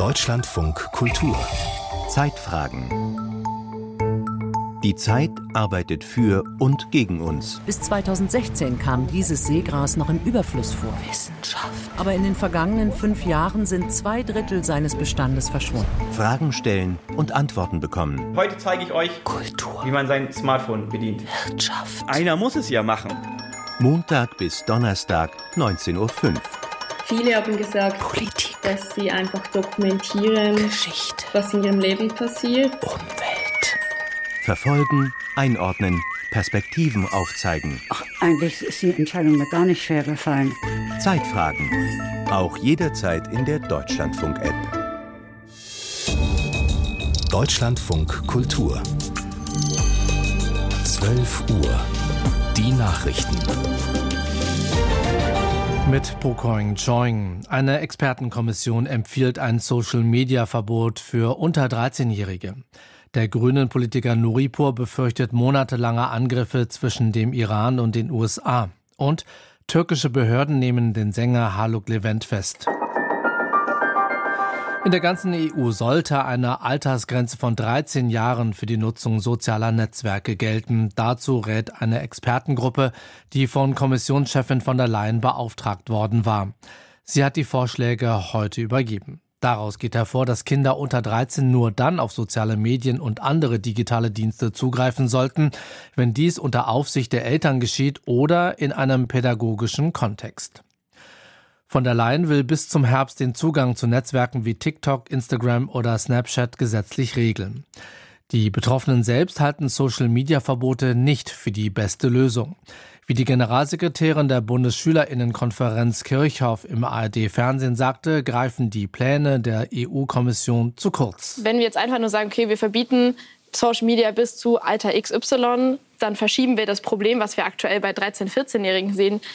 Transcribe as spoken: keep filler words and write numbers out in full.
Deutschlandfunk Kultur Zeitfragen. Die Zeit arbeitet für und gegen uns. Bis zweitausendsechzehn kam dieses Seegras noch im Überfluss vor. Wissenschaft. Aber in den vergangenen fünf Jahren sind zwei Drittel seines Bestandes verschwunden. Fragen stellen und Antworten bekommen. Heute zeige ich euch Kultur. wie man sein Smartphone bedient. Wirtschaft. Einer muss es ja machen. Montag bis Donnerstag, neunzehn Uhr fünf. Viele haben gesagt, Politik. dass sie einfach dokumentieren, Geschichte. was in ihrem Leben passiert. Umwelt. Verfolgen, einordnen, Perspektiven aufzeigen. Ach, eigentlich ist die Entscheidung mir gar nicht schwer gefallen. Zeitfragen. Auch jederzeit in der Deutschlandfunk-App. Deutschlandfunk Kultur. zwölf Uhr. Die Nachrichten. Mit Pocoing Joing. Eine Expertenkommission empfiehlt ein Social-Media-Verbot für unter dreizehnjährige. Der grünen Politiker Nuripur befürchtet monatelange Angriffe zwischen dem Iran und den U S A. Und türkische Behörden nehmen den Sänger Haluk Levent fest. In der ganzen E U sollte eine Altersgrenze von dreizehn Jahren für die Nutzung sozialer Netzwerke gelten. Dazu rät eine Expertengruppe, die von Kommissionschefin von der Leyen beauftragt worden war. Sie hat die Vorschläge heute übergeben. Daraus geht hervor, dass Kinder unter dreizehn nur dann auf soziale Medien und andere digitale Dienste zugreifen sollten, wenn dies unter Aufsicht der Eltern geschieht oder in einem pädagogischen Kontext. Von der Leyen will bis zum Herbst den Zugang zu Netzwerken wie TikTok, Instagram oder Snapchat gesetzlich regeln. Die Betroffenen selbst halten Social-Media-Verbote nicht für die beste Lösung. Wie die Generalsekretärin der Bundesschülerinnenkonferenz Kirchhoff im A R D-Fernsehen sagte, greifen die Pläne der E U-Kommission zu kurz. Wenn wir jetzt einfach nur sagen, okay, wir verbieten Social Media bis zu Alter X Y, dann verschieben wir das Problem, was wir aktuell bei dreizehn-, vierzehnjährigen sehen,